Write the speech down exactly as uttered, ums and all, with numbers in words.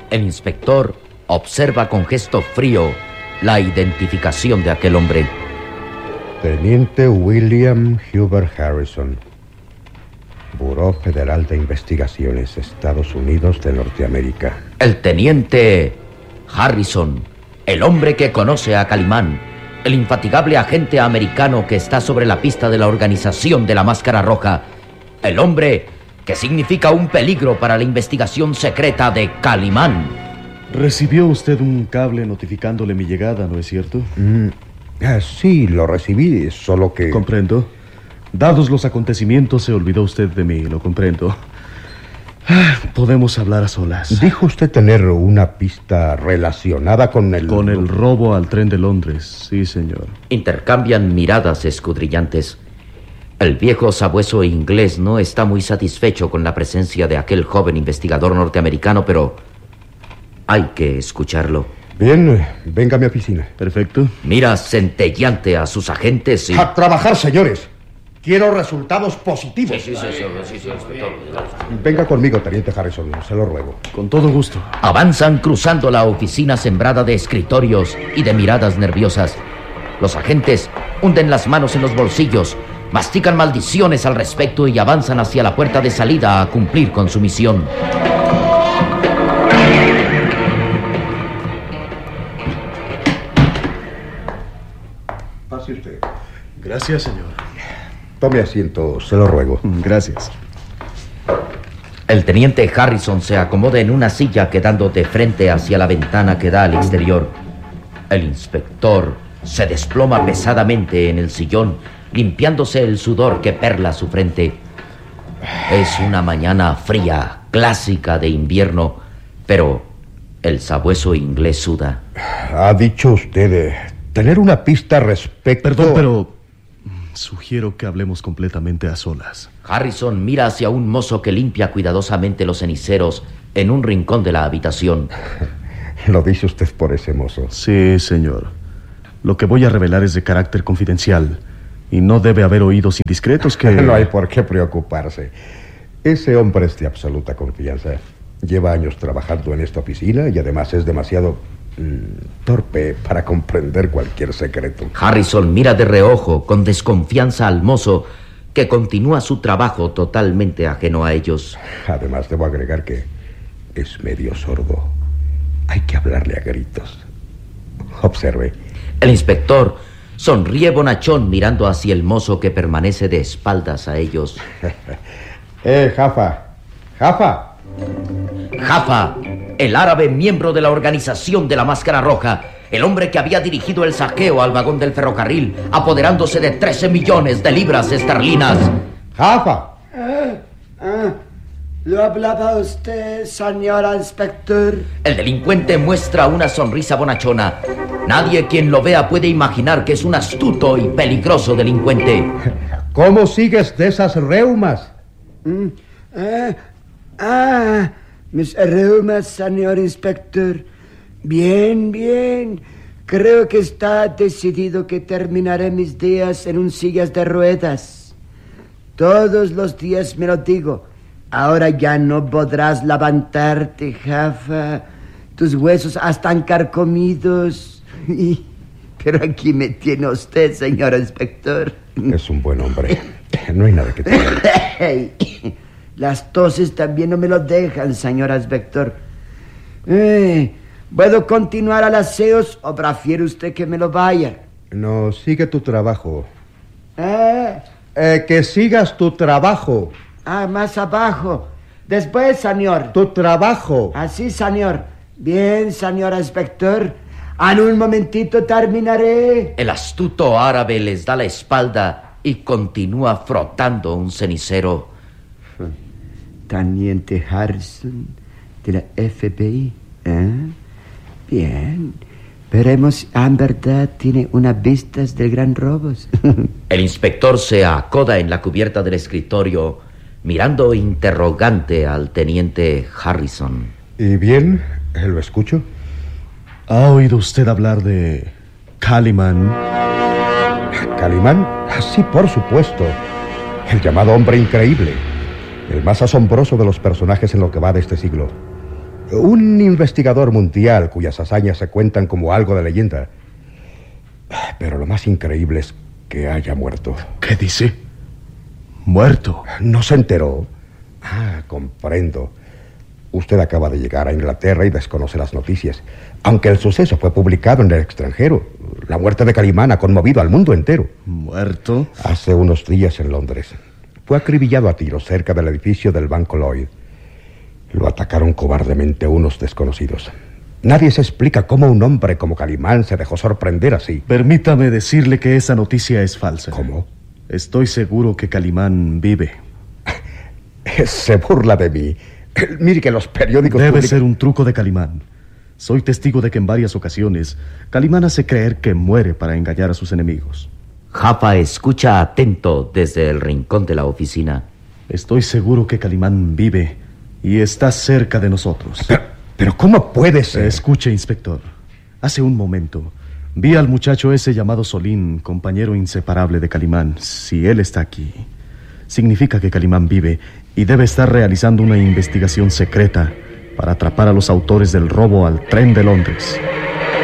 El inspector observa con gesto frío la identificación de aquel hombre. Teniente William Hubert Harrison, Buró Federal de Investigaciones, Estados Unidos de Norteamérica. El teniente Harrison, el hombre que conoce a Calimán, el infatigable agente americano que está sobre la pista de la organización de la Máscara Roja, el hombre que significa un peligro para la investigación secreta de Calimán. Recibió usted un cable notificándole mi llegada, ¿no es cierto? Mm, ah, sí, lo recibí, solo que... Comprendo. Dados los acontecimientos, se olvidó usted de mí, lo comprendo. Ah, podemos hablar a solas. Dijo usted tener una pista relacionada con el... Con el robo al tren de Londres, sí, señor. Intercambian miradas escudrillantes. El viejo sabueso inglés no está muy satisfecho con la presencia de aquel joven investigador norteamericano, pero hay que escucharlo. Bien, venga a mi oficina. Perfecto. Mira centelleante a sus agentes y... ¡A trabajar, señores! Quiero resultados positivos. Sí, sí, sí, sí, sí, sí, inspector. Venga conmigo, teniente Harrison, se lo ruego. Con todo gusto. Avanzan cruzando la oficina sembrada de escritorios y de miradas nerviosas. Los agentes hunden las manos en los bolsillos, mastican maldiciones al respecto y avanzan hacia la puerta de salida a cumplir con su misión. Pase usted. Gracias, señor. Tome asiento, se lo ruego. Gracias. El teniente Harrison se acomoda en una silla quedando de frente hacia la ventana que da al exterior. El inspector se desploma pesadamente en el sillón, limpiándose el sudor que perla su frente. Es una mañana fría, clásica de invierno, pero el sabueso inglés suda. Ha dicho usted eh, tener una pista respecto... Perdón, pero sugiero que hablemos completamente a solas. Harrison mira hacia un mozo que limpia cuidadosamente los ceniceros en un rincón de la habitación. ¿Lo dice usted por ese mozo? Sí, señor. Lo que voy a revelar es de carácter confidencial y no debe haber oídos indiscretos que... No hay por qué preocuparse. Ese hombre es de absoluta confianza. Lleva años trabajando en esta oficina y además es demasiado mmm, torpe para comprender cualquier secreto. Harrison mira de reojo con desconfianza al mozo, que continúa su trabajo totalmente ajeno a ellos. Además, debo agregar que es medio sordo. Hay que hablarle a gritos. Observe. El inspector sonríe bonachón mirando hacia el mozo que permanece de espaldas a ellos. ¡Eh, Jafa! ¡Jafa! Jafa, el árabe miembro de la organización de la Máscara Roja, el hombre que había dirigido el saqueo al vagón del ferrocarril, apoderándose de trece millones de libras esterlinas. ¡Jafa! Ah, ah, ¿lo hablaba usted, señor inspector? El delincuente muestra una sonrisa bonachona. Nadie quien lo vea puede imaginar que es un astuto y peligroso delincuente. ¿Cómo sigues de esas reumas? Mm, ah, ah, mis reumas, señor inspector. Bien, bien. Creo que está decidido que terminaré mis días en un sillas de ruedas. Todos los días me lo digo. Ahora ya no podrás levantarte, Jafa. Tus huesos están carcomidos. Pero aquí me tiene usted, señor inspector. Es un buen hombre. No hay nada que temer. Las toses también no me lo dejan, señor inspector. Eh, ¿Puedo continuar al aseos o prefiere usted que me lo vaya? No, sigue tu trabajo. Ah, Eh, que sigas tu trabajo. ah, más abajo. Después, señor. Tu trabajo. Así, señor. Bien, señor inspector. En un momentito terminaré. El astuto árabe les da la espalda y continúa frotando un cenicero. Teniente Harrison de la F B I. ¿Eh? Bien. Veremos si en verdad tiene unas vistas del gran robo. El inspector se acoda en la cubierta del escritorio, mirando interrogante al teniente Harrison. ¿Y bien? ¿Lo escucho? ¿Ha oído usted hablar de Calimán? ¿Calimán? Sí, por supuesto. El llamado hombre increíble. El más asombroso de los personajes en lo que va de este siglo. Un investigador mundial cuyas hazañas se cuentan como algo de leyenda. Pero lo más increíble es que haya muerto. ¿Qué dice? ¿Muerto? ¿No se enteró? Ah, comprendo. Usted acaba de llegar a Inglaterra y desconoce las noticias. Aunque el suceso fue publicado en el extranjero, la muerte de Calimán ha conmovido al mundo entero. ¿Muerto? Hace unos días en Londres. Fue acribillado a tiros cerca del edificio del Banco Lloyd. Lo atacaron cobardemente unos desconocidos. Nadie se explica cómo un hombre como Calimán se dejó sorprender así. Permítame decirle que esa noticia es falsa. ¿Cómo? Estoy seguro que Calimán vive. Se burla de mí. Mire que los periódicos... Debe publican... ser un truco de Calimán. Soy testigo de que en varias ocasiones Calimán hace creer que muere para engañar a sus enemigos. Jaffa escucha atento desde el rincón de la oficina. Estoy seguro que Calimán vive y está cerca de nosotros. Pero, pero ¿cómo puede ser? Escuche, inspector. Hace un momento vi al muchacho ese llamado Solín, compañero inseparable de Calimán. Si él está aquí, significa que Calimán vive y debe estar realizando una investigación secreta para atrapar a los autores del robo al tren de Londres.